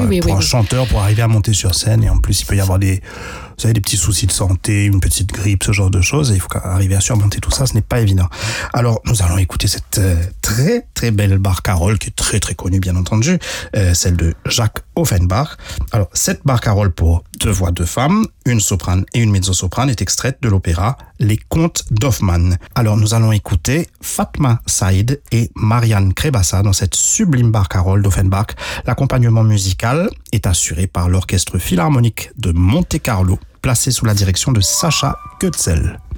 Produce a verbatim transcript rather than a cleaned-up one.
oui, oui, pour oui, un oui. chanteur, pour arriver à monter sur scène. Et en plus, il peut y avoir des, vous savez, des petits soucis de santé, une petite grippe, ce genre de choses. Et il faut arriver à surmonter tout ça. Ce n'est pas évident. Alors, nous allons écouter cette euh, très, très belle barcarolle qui est très, très connue, bien entendu. Euh, celle de Jacques Offenbach. Alors, cette barcarolle pour deux voix de femmes, une soprane et une mezzo-soprane est extraite de l'opéra Les Contes d'Hoffmann. Alors, nous allons écouter Fatma Saïd et Marianne Krebassa dans cette sublime barcarolle d'Offenbach. L'accompagnement musical est assuré par l'Orchestre Philharmonique de Monte-Carlo, placé sous la direction de Sacha Kötzel.